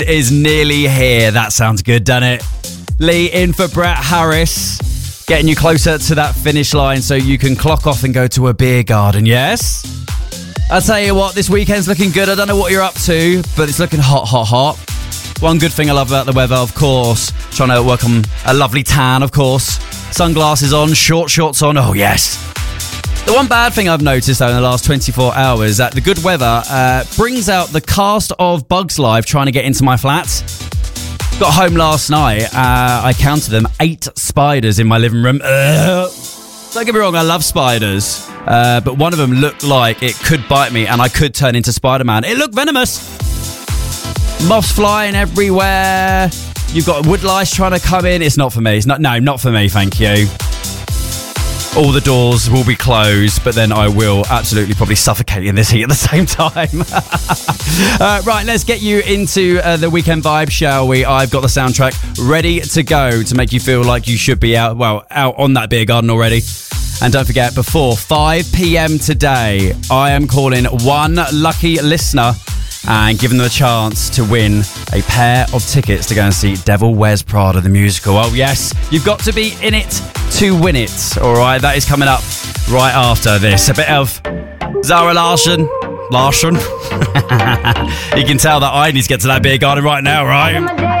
is nearly here. That sounds good, doesn't it? Lee in for Brett Harris, getting you closer to that finish line so you can clock off and go to a beer garden, yes? I'll tell you what, this weekend's looking good. I don't know what you're up to, but it's looking hot, hot, hot. One good thing I love about the weather, of course, trying to work on a lovely tan, of course. Sunglasses on, short shorts on, oh yes. The one bad thing I've noticed, though, in the last 24 hours, that the good weather brings out the cast of Bugs Life trying to get into my flat. Got home last night, I counted them, 8 spiders in my living room. Don't get me wrong, I love spiders, but one of them looked like it could bite me and I could turn into Spider-Man. It looked venomous. Moths flying everywhere. You've got wood lice trying to come in. It's not for me. Not for me, thank you. All the doors will be closed, but then I will absolutely probably suffocate in this heat at the same time. Right, let's get you into the weekend vibe, shall we? I've got the soundtrack ready to go to make you feel like you should be out on that beer garden already. And don't forget, before 5 p.m. today, I am calling one lucky listener and giving them a chance to win a pair of tickets to go and see Devil Wears Prada, the musical. Oh yes, you've got to be in it to win it. All right, that is coming up right after this. A bit of Zara Larsson. You can tell that I need to get to that beer garden right now, right?